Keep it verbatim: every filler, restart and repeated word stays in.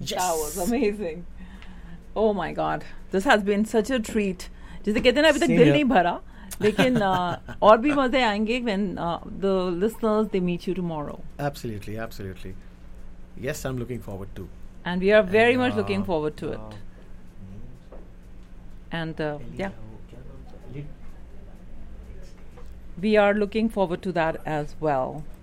Yes. That was amazing. Oh my God, this has been such a treat. जैसे कहते हैं ना अभी तक Same दिल here. नहीं भरा, लेकिन uh, और भी मजे आएंगे when uh, the listeners they meet you tomorrow. Absolutely, absolutely. Yes, I'm looking forward to. And we are very And, much uh, looking forward to uh, it. And uh, yeah, we are looking forward to that as well.